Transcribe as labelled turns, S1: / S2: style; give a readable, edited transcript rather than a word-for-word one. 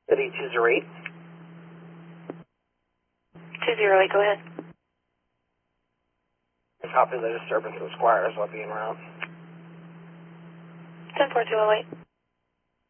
S1: City 208.
S2: 208, go ahead.
S1: Copy the disturbance of Squires while being around.
S2: 10-4208.